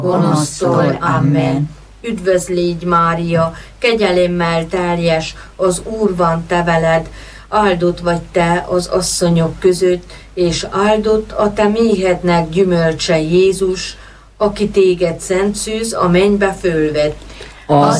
gonosztól. Amen. Üdvözlégy Mária, kegyelemmel teljes, az Úr van te veled, áldott vagy te az asszonyok között, és áldott a te méhednek gyümölcse Jézus, aki téged szent szűz a mennybe fölvett. Az